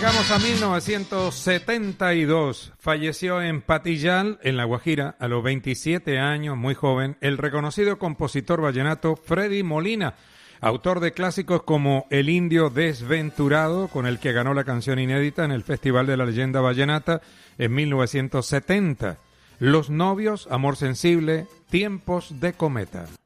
Llegamos a 1972. Falleció en Patillal, en La Guajira, a los 27 años, muy joven, el reconocido compositor vallenato Freddy Molina, autor de clásicos como El Indio Desventurado, con el que ganó la canción inédita en el Festival de la Leyenda Vallenata en 1970. Los Novios, Amor Sensible, Tiempos de Cometa.